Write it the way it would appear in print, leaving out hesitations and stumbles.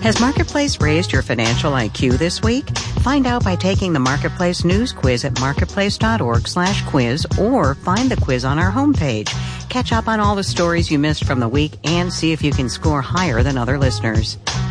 Has Marketplace raised your financial IQ this week? Find out by taking the Marketplace News Quiz at marketplace.org/quiz or find the quiz on our homepage. Catch up on all the stories you missed from the week and see if you can score higher than other listeners.